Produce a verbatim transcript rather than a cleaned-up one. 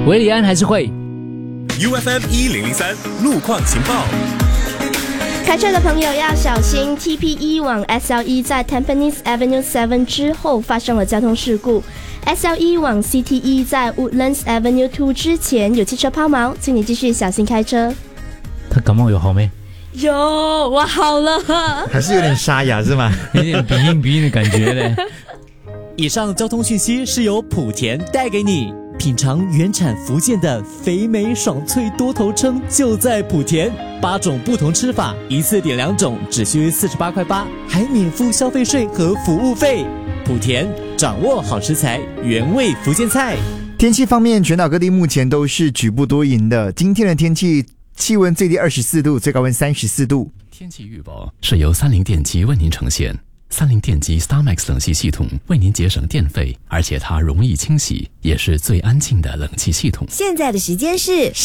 韦礼安还是会。 U F M 一零零三路况情报。 开车的朋友要小心 ，T P 一 往 S L 一 在 Tampines Avenue 七之后发生了交通事故 ，S L 一 往 C T 一 在 Woodlands Avenue 二之前有汽车抛锚，请你继续小心开车。 他感冒有好没？ 有，我好了， 还是有点沙哑是吗？ 有点鼻音鼻音的感觉嘞。 以上交通讯息是由莆田带给你。品尝原产福建的肥美爽脆多头称就在莆田，八种不同吃法，一次点两种，只需四十八块八，还免付消费税和服务费。莆田掌握好食材，原味福建菜。 天气方面，全岛各地目前都是局部多云的。今天的天气，气温最低二十四度，最高温三十四度。 天气预报是由三菱电机为您呈现。三菱电机 StarMax 冷气系统为您节省电费，而且它容易清洗，也是最安静的冷气系统。 现在的时间是